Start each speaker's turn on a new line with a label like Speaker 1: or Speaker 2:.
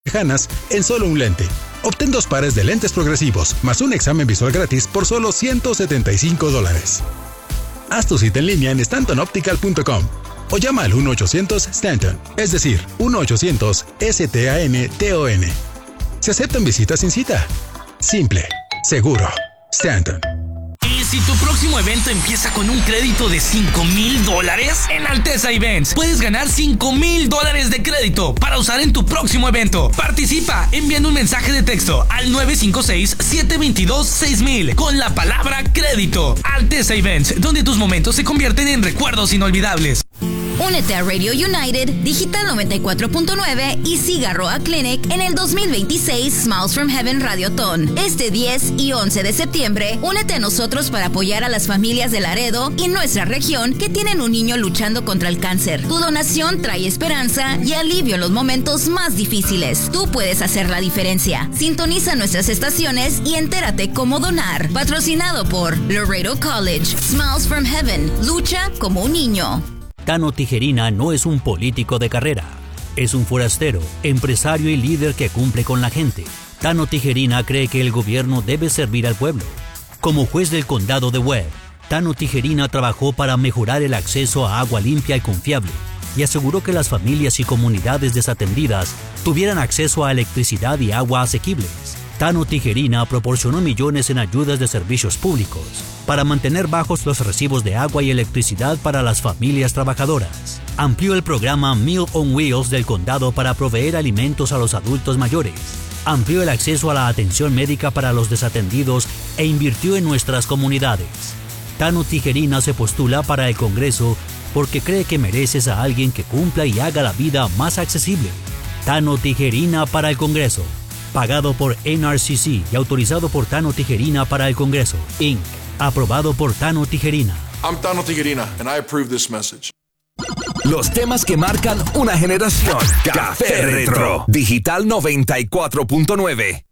Speaker 1: lejanas en solo un lente. Obtén 2 pares de lentes progresivos, más un examen visual gratis por solo $175. Haz tu cita en línea en StantonOptical.com o llama al 1-800-STANTON, es decir, 1-800-STANTON. Se aceptan visitas sin cita. Simple, seguro, Stanton.
Speaker 2: ¿Y si tu próximo evento empieza con un crédito de $5,000? En Alteza Events puedes ganar $5,000 de crédito para usar en tu próximo evento. Participa enviando un mensaje de texto al 956-722-6000 con la palabra crédito. Alteza Events, donde tus momentos se convierten en recuerdos inolvidables.
Speaker 3: Únete a Radio United, Digital 94.9 y Cigarroa Clinic en el 2026 Smiles from Heaven Radiothon. Este 10 y 11 de septiembre, únete a nosotros para apoyar a las familias de Laredo y nuestra región que tienen un niño luchando contra el cáncer. Tu donación trae esperanza y alivio en los momentos más difíciles. Tú puedes hacer la diferencia. Sintoniza nuestras estaciones y entérate cómo donar. Patrocinado por Laredo College. Smiles from Heaven. Lucha como un niño.
Speaker 4: Tano Tijerina no es un político de carrera. Es un forastero, empresario y líder que cumple con la gente. Tano Tijerina cree que el gobierno debe servir al pueblo. Como juez del condado de Webb, Tano Tijerina trabajó para mejorar el acceso a agua limpia y confiable y aseguró que las familias y comunidades desatendidas tuvieran acceso a electricidad y agua asequibles. Tano Tijerina proporcionó millones en ayudas de servicios públicos para mantener bajos los recibos de agua y electricidad para las familias trabajadoras. Amplió el programa Meal on Wheels del condado para proveer alimentos a los adultos mayores. Amplió el acceso a la atención médica para los desatendidos e invirtió en nuestras comunidades. Tano Tijerina se postula para el Congreso porque cree que mereces a alguien que cumpla y haga la vida más accesible. Tano Tijerina para el Congreso. Pagado por NRCC y autorizado por Tano Tijerina para el Congreso, Inc. Aprobado por Tano Tijerina.
Speaker 5: I'm Tano Tijerina and I approve this message.
Speaker 6: Los temas que marcan una generación. Café Retro. Digital 94.9.